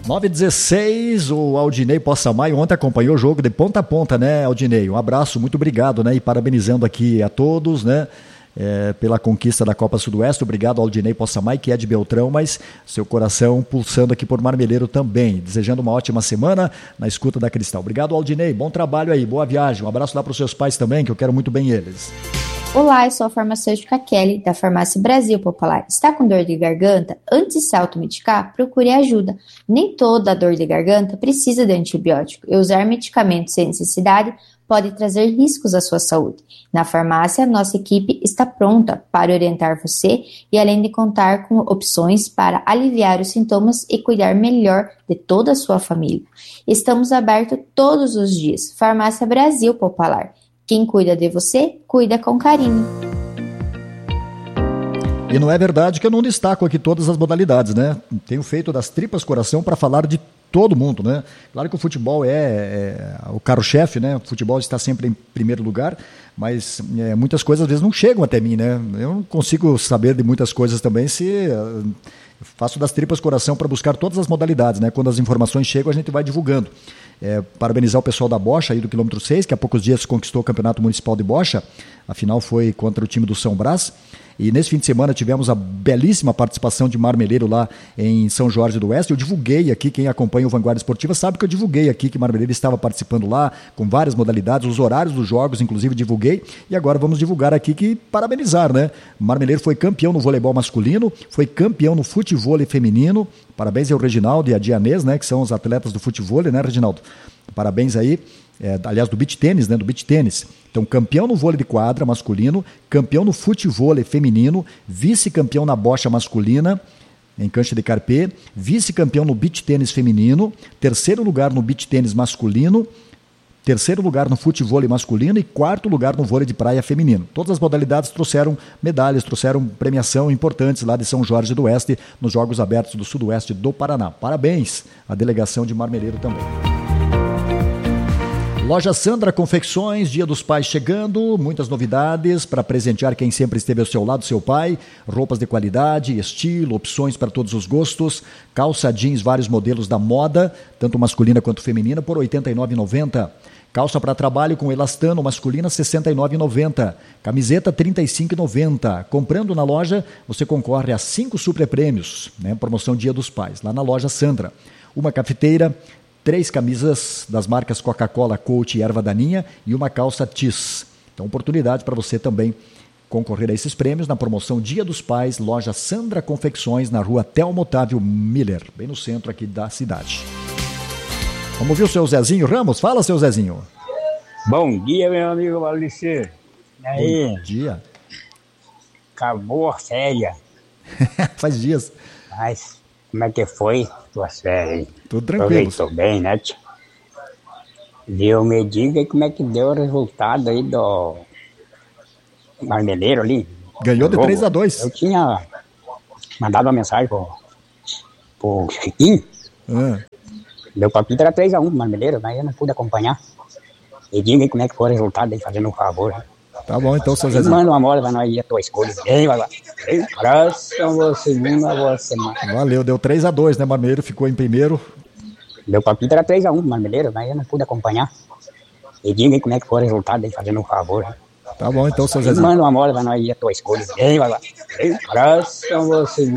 9h16, o Aldinei Poçamai ontem acompanhou o jogo de ponta a ponta, né, Aldinei? Um abraço, muito obrigado, né? E parabenizando aqui a todos, né? Pela conquista da Copa Sudoeste. Obrigado ao Aldinei Poçamai, que é de Beltrão, mas seu coração pulsando aqui por Marmeleiro também. Desejando uma ótima semana na escuta da Cristal. Obrigado, Aldinei. Bom trabalho aí, boa viagem. Um abraço lá para os seus pais também, que eu quero muito bem eles. Olá, eu sou a farmacêutica Kelly, da Farmácia Brasil Popular. Está com dor de garganta? Antes de se automedicar, procure ajuda. Nem toda dor de garganta precisa de antibiótico, e usar medicamentos sem necessidade pode trazer riscos à sua saúde. Na farmácia, nossa equipe está pronta para orientar você e além de contar com opções para aliviar os sintomas e cuidar melhor de toda a sua família. Estamos abertos todos os dias. Farmácia Brasil Popular. Quem cuida de você, cuida com carinho. E não é verdade que eu não destaco aqui todas as modalidades, né? Tenho feito das tripas coração para falar de todo mundo, né? Claro que o futebol é o carro-chefe, né? O futebol está sempre em primeiro lugar, mas muitas coisas às vezes não chegam até mim, né? Eu não consigo saber de muitas coisas também se... faço das tripas coração para buscar todas as modalidades, né? Quando as informações chegam, a gente vai divulgando. Parabenizar o pessoal da Bocha aí do quilômetro 6, que há poucos dias conquistou o Campeonato Municipal de Bocha. A final foi contra o time do São Brás. E nesse fim de semana tivemos a belíssima participação de Marmeleiro lá em São Jorge do Oeste. Eu divulguei aqui, quem acompanha o Vanguarda Esportiva sabe que eu divulguei aqui que Marmeleiro estava participando lá com várias modalidades, os horários dos jogos, inclusive divulguei. E agora vamos divulgar aqui que parabenizar, né? Marmeleiro foi campeão no voleibol masculino, foi campeão no futevôlei feminino. Parabéns ao Reginaldo e a Dianês, né? Que são os atletas do futevôlei, né, Reginaldo? Parabéns aí. Aliás, do beach tênis, né? Do beach tênis. Então, campeão no vôlei de quadra masculino, campeão no futevôlei feminino, vice-campeão na bocha masculina, em cancha de carpê, vice-campeão no beach tênis feminino, terceiro lugar no beach tênis masculino, terceiro lugar no futevôlei masculino e quarto lugar no vôlei de praia feminino. Todas as modalidades trouxeram medalhas, trouxeram premiação importantes lá de São Jorge do Oeste, nos Jogos Abertos do Sudoeste do Paraná. Parabéns à delegação de Marmeleiro também. Loja Sandra Confecções, Dia dos Pais chegando, muitas novidades para presentear quem sempre esteve ao seu lado, seu pai, roupas de qualidade, estilo, opções para todos os gostos, calça jeans, vários modelos da moda, tanto masculina quanto feminina, por R$ 89,90. Calça para trabalho com elastano masculina, R$ 69,90. Camiseta, R$ 35,90. Comprando na loja, você concorre a 5 superprêmios, né? Promoção Dia dos Pais, lá na Loja Sandra. Uma cafeteira, 3 camisas das marcas Coca-Cola, Coach e Erva Daninha e uma calça Tis. Então, oportunidade para você também concorrer a esses prêmios na promoção Dia dos Pais, Loja Sandra Confecções, na rua Telmo Otávio Miller, bem no centro aqui da cidade. Vamos ouvir o seu Zezinho Ramos? Fala, seu Zezinho. Bom dia, meu amigo Valdecir. E aí? Bom dia. Acabou a férias. Faz dias. Mas como é que foi tuas férias? Tudo tranquilo. Aproveitou bem, né, tio? Viu, me diga como é que deu o resultado aí do Marmeleiro ali. Ganhou de 3-2. Eu tinha mandado uma mensagem pro Chiquinho. Meu palpite era 3-1 Marmeleiro, mas eu não pude acompanhar. Me diga aí como é que foi o resultado aí, fazendo um favor. Né? Tá bom, então, seu Zezinho. Manda uma moda pra nós ir a tua escolha. Ei, vai lá. Próxima segunda semana. Valeu, deu 3-2, né? Marmeleiro ficou em primeiro. Meu palpite era 3-1 Marmeleiro, mas eu não pude acompanhar. Me diga aí como é que foi o resultado aí, fazendo um favor. Né? Tá bom, então, seu Zezinho. Manda uma moda pra nós ir a tua escolha. Ei, vai lá. Próxima segunda.